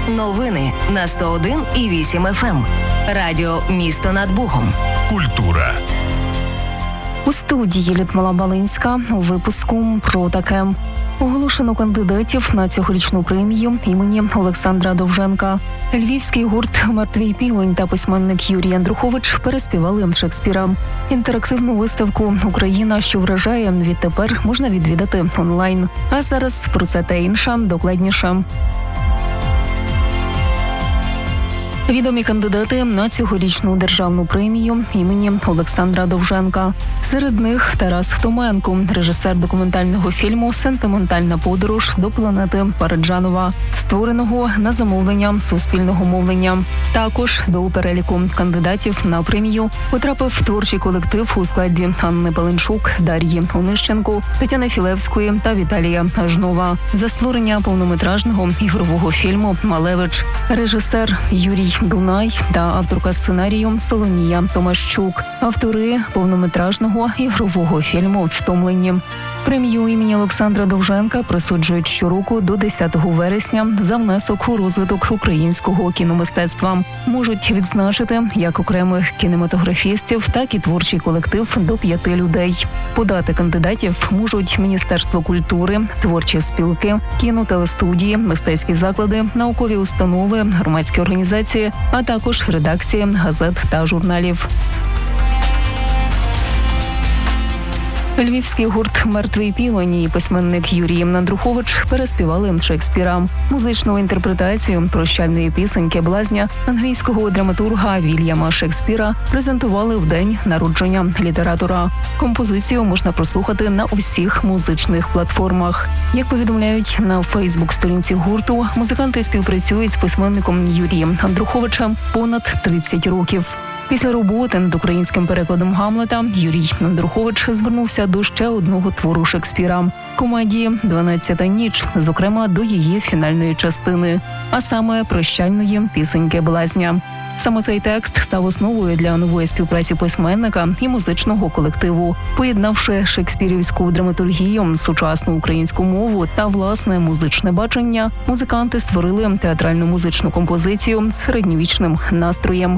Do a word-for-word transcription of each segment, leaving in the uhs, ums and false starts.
Новини на сто один і вісім еф ем. Радіо «Місто над Богом». Культура. У студії Людмила Балинська у випуску про таке. Оголошено кандидатів на цьогорічну премію імені Олександра Довженка. Львівський гурт «Мертвий півень» та письменник Юрій Андрухович переспівали Шекспіра. Інтерактивну виставку «Україна, що вражає» відтепер можна відвідати онлайн. А зараз про це та інше докладніше. Відомі кандидати на цьогорічну державну премію імені Олександра Довженка. Серед них Тарас Хтоменко, режисер документального фільму «Сентиментальна подорож до планети Параджанова», створеного на замовлення Суспільного мовлення. Також до переліку кандидатів на премію потрапив творчий колектив у складі Анни Паленчук, Дар'ї Онищенко, Тетяни Філевської та Віталія Жнова за створення повнометражного ігрового фільму «Малевич». Режисер Юрій Дунай та авторка сценарію Соломія Томашчук. Автори повнометражного ігрового фільму «Втомлені». Премію імені Олександра Довженка присуджують щороку до десятого вересня за внесок у розвиток українського кіномистецтва. Можуть відзначити як окремих кінематографістів, так і творчий колектив до п'яти людей. Подати кандидатів можуть Міністерство культури, творчі спілки, кіно-телестудії, мистецькі заклади, наукові установи, громадські організації, а також редакції газет та журналів. Львівський гурт «Мертвий півень» і письменник Юрій Андрухович переспівали Шекспіра. Музичну інтерпретацію прощальної пісеньки «Блазня» англійського драматурга Вільяма Шекспіра презентували в день народження літератора. Композицію можна прослухати на усіх музичних платформах. Як повідомляють на фейсбук-сторінці гурту, музиканти співпрацюють з письменником Юрієм Андруховичем понад тридцять років. Після роботи над українським перекладом «Гамлета» Юрій Андрухович звернувся до ще одного твору Шекспіра – комедії «Дванадцята ніч», зокрема до її фінальної частини, а саме прощальної пісеньки «Блазня». Саме цей текст став основою для нової співпраці письменника і музичного колективу. Поєднавши шекспірівську драматургію, сучасну українську мову та власне музичне бачення, музиканти створили театральну музичну композицію з середньовічним настроєм.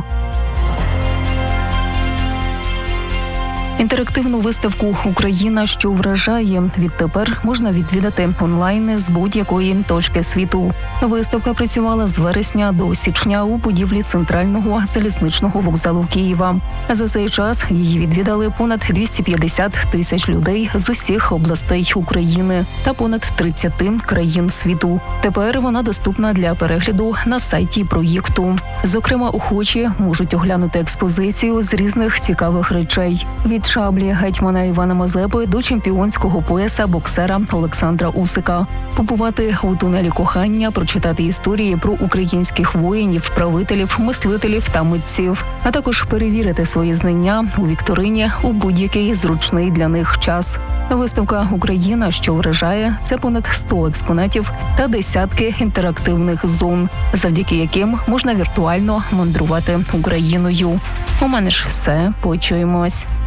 Інтерактивну виставку «Україна, що вражає» відтепер можна відвідати онлайн з будь-якої точки світу. Виставка працювала з вересня до січня у будівлі центрального залізничного вокзалу Києва. За цей час її відвідали понад двісті п'ятдесят тисяч людей з усіх областей України та понад тридцяти країн світу. Тепер вона доступна для перегляду на сайті проєкту. Зокрема, охочі можуть оглянути експозицію з різних цікавих речей – від шаблі гетьмана Івана Мазепи до чемпіонського пояса боксера Олександра Усика. Побувати у тунелі кохання, прочитати історії про українських воїнів, правителів, мислителів та митців, а також перевірити свої знання у вікторині у будь-який зручний для них час. Виставка «Україна, що вражає» – це понад сто експонатів та десятки інтерактивних зон, завдяки яким можна віртуально мандрувати Україною. У мене ж все. Почуємось.